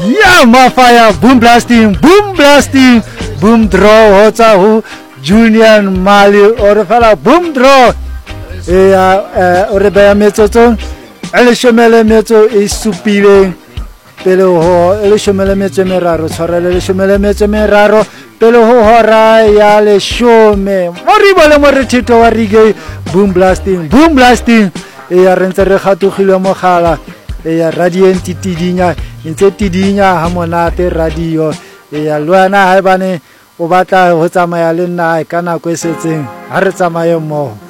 Yeah, Mafaya, boom blasting, boom draw, hotsa hu, Junior Mali, or fella, boom draw. Ore baya metsotso, ele shomele metso e supileng pele ho ele shomele metso meraro, tshwarele le shomele metso meraro pele ho hora ya le shome. Moribo le morethetho wa reggae, boom blasting. Ya rentse re gatogile mogala ya radio ntitidinya ntse tidinya ha monate radio ya lwana ha bane o batla ho tsamaya le nna ka nako e setseng ha re tsamaye mmoho.